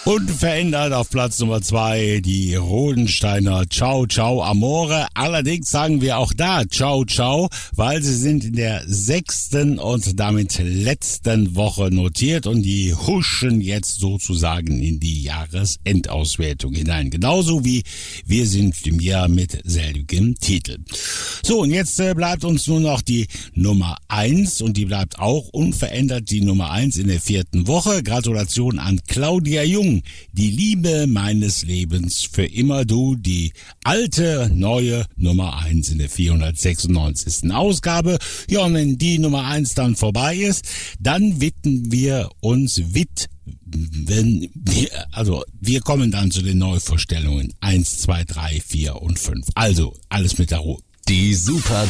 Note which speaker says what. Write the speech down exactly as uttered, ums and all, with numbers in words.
Speaker 1: Unverändert auf Platz Nummer zwei die Rodensteiner Ciao Ciao Amore. Allerdings sagen wir auch da Ciao Ciao, weil sie sind in der sechsten und damit letzten Woche notiert und die huschen jetzt sozusagen in die Jahresendauswertung hinein. Genauso wie Wir sind im Jahr mit selbigem Titel. So, und jetzt äh, bleibt uns nur noch die Nummer eins und die bleibt auch unverändert die Nummer eins in der vierten Woche. Gratulation an Claudia Jung. Die Liebe meines Lebens für immer du, die alte, neue Nummer eins in der vierhundertsechsundneunzigsten Ausgabe. Ja, und wenn die Nummer eins dann vorbei ist, dann widmen wir uns wit, wenn wir, also wir kommen dann zu den Neuvorstellungen eins, zwei, drei, vier und fünf. Also alles mit der Ruhe.
Speaker 2: Die Super